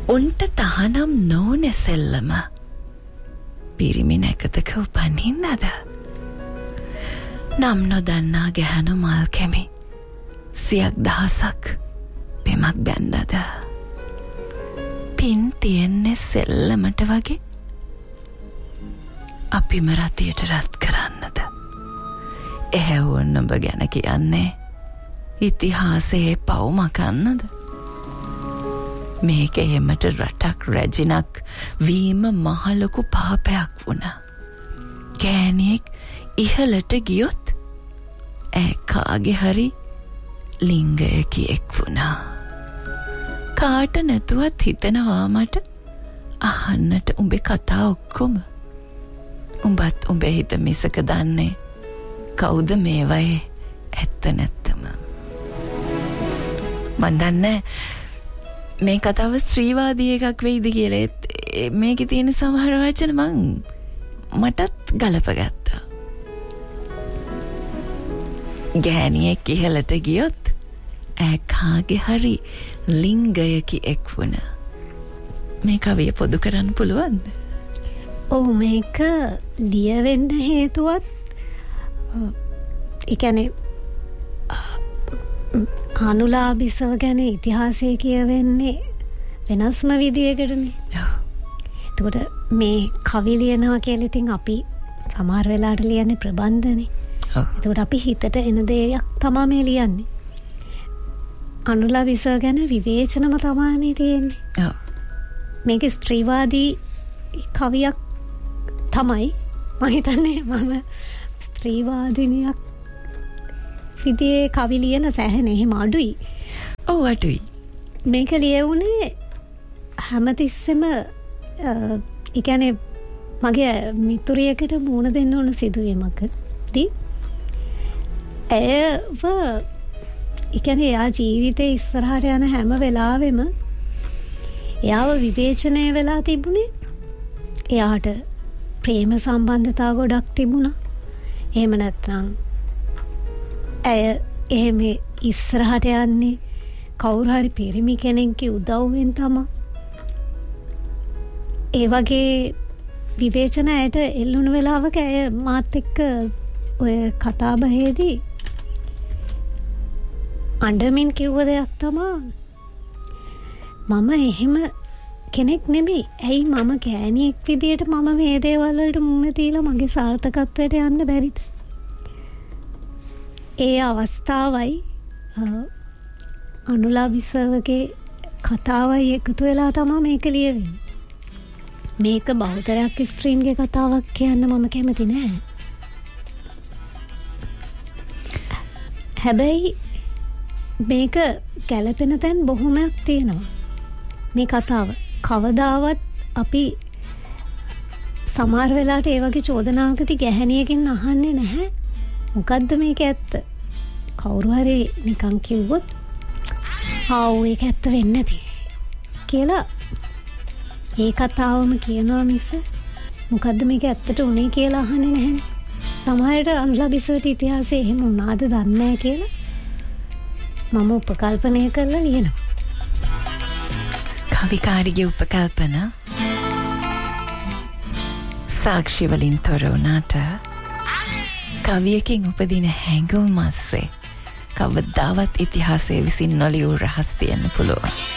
උන්ට තහනම් නොවන සෙල්ලම පිරිමි නැකතක උපන්හින්දද නම් නොදන්නා ගැහැණු මල් කෙමි සියක් දහසක් පෙමක් බැන්දද පින් තියෙන්නේ සෙල්ලමට වගේ අපිම රතියට රත් කරන්නද එහෙවුන් ඔබ ගැන කියන්නේ ඉතිහාසයේ පවුමකන්නද මේක එහෙමට රටක් රැජිනක් වීම මහලොකු පාපයක් වුණා ගෑණියෙක් ඉහළට ගියොත් කාගේ හරි ලිංගයකියෙක් වුණා කාට නැතුවත් හිතනවා මට අහන්නට උඹේ කතා ඔක්කොම උඹත් උඹේ හිත මිසක දන්නේ කවුද මේවයේ ඇත්ත නැත්තම මන් දන්නේ මේ කතාව ස්ත්‍රීවාදී එකක් වෙයිද කියලා මේකේ තියෙන සමහර වචන මටත් ගලපගත්තා ගෑණියෙක් ඉහළට ගියොත් කාගේ හරි ලිංගයකි එක් වුණ මේ කවිය පොදු කරන්න පුළුවන්ද? ඔව් මේක ලියවෙන්න හේතුවත් ඒ කියන්නේ අනුලාභිසව ගැන ඉතිහාසය කියවෙන්නේ වෙනස්ම විදියකටනේ. එතකොට මේ කවි ලියනවා කියලා ඉතින් අපි සමහර වෙලාවට ලියන්නේ ප්‍රබන්ධනේ. එතකොට අපි හිතට එන දෙයක් තමයි මේ ලියන්නේ. අනුලාභිසව ගැන විවේචනම තමයි තියෙන්නේ. මේක ස්ත්‍රීවාදී කවියක් තමයි. මම හිතන්නේ මම ස්ත්‍රීවාදිනියක් විදියේ කවි ලියන සෑහෙන එහෙම අඩුයි. ඔව් අඩුයි. මේක ලියුනේ හැමතිස්සෙම ඒ කියන්නේ මගේ මිතුරියකට මුණ දෙන්න ඕන සිදුවීමකදී ඒව ඒ කියන්නේ යා ජීවිතේ ඉස්සරහට යන හැම වෙලාවෙම එයාව විවේචනය වෙලා තිබුණේ එයාට ප්‍රේම සම්බන්ධතා ගොඩක් තිබුණා. එහෙම නැත්නම් ඇය එහෙම ඉස්සරහට යන්නේ කවුරු හරි පිරිමි කෙනෙක්ගේ උදව්වෙන් තමයි. ඒ වගේ විවේචන ඇයට එල්ලුණු වෙලාවක ඇය මාත් එක්ක ඔය කතා බහේදී අඬමින් කිව්ව දෙයක් තමයි මම එහෙම කෙනෙක් නෙමෙයි. ඇයි මම ගෑණියෙක් විදියට මම මේ දේවල් වලට මුහුණ දීලා මගේ සාර්ථකත්වයට යන්න බැරිද? ඒ අවස්ථාවයි අනුලාභිසවගේ කතාවයි එකතු වෙලා තමයි මේක ලියවෙන්නේ. මේක බෞද්ධයක් ස්ත්‍රීන්ගේ කතාවක් කියන්න මම කැමති නෑ. හැබැයි මේක ගැළපෙන තැන් බොහොමයක් තියෙනවා. මේ කතාව කවදාවත් අපි සමහර වෙලාවට ඒ වගේ චෝදනාවකදී ගැහණියකින් අහන්නේ නැහැ. මොකද්ද මේක ඇත්ත? කවුරු හරි නිකන් කිව්වොත් ආව් ඒක ඇත්ත වෙන්නේ නැති කියලා ඒ කතාවම කියනවා මිස මොකද්ද මේක ඇත්තට උනේ කියලා අහන්නේ නැහැ. සමහරට අනුලාභිසවට ඉතිහාසයේ එහෙම වුණාද දන්නේ නැහැ කියලා මම උපකල්පනය කරලා ලියනවා. කවිකාරිගේ උපකල්පන සාක්ෂි වලින් තොර වුණාට කවියකින් උපදින හැඟුම් මැස්සේ කවදාවත් ඉතිහාසයේ විසින් නොලියූ රහස් තියෙන්න පුළුවන්.